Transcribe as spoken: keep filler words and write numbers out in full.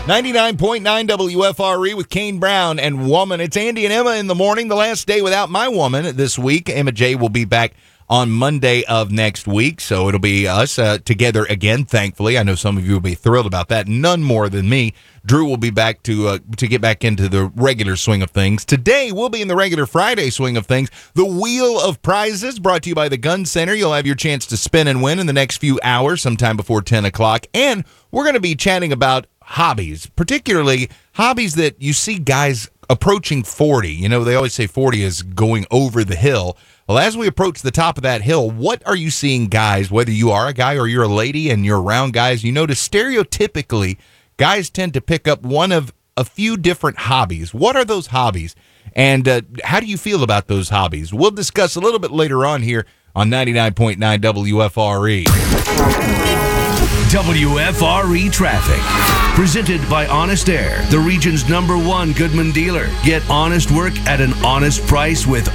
ninety-nine point nine W F R E with Kane Brown and Woman. It's Andy and Emma in the morning, the last day without my woman this week. Emma J will be back on Monday of next week, so it'll be us uh, together again, thankfully. I know some of you will be thrilled about that, none more than me. Drew will be back to uh, to get back into the regular swing of things. Today, we'll be in the regular Friday swing of things. The Wheel of Prizes, brought to you by the Gun Center. You'll have your chance to spin and win in the next few hours, sometime before ten o'clock. And we're going to be chatting about hobbies, particularly hobbies that you see guys approaching forty. You know, they always say forty is going over the hill. Well, as we approach the top of that hill, what are you seeing guys, whether you are a guy or you're a lady and you're around guys, you notice stereotypically guys tend to pick up one of a few different hobbies. What are those hobbies? And uh, how do you feel about those hobbies? We'll discuss a little bit later on here on ninety-nine point nine W F R E. W F R E Traffic. Presented by Honest Air, the region's number one Goodman dealer. Get honest work at an honest price with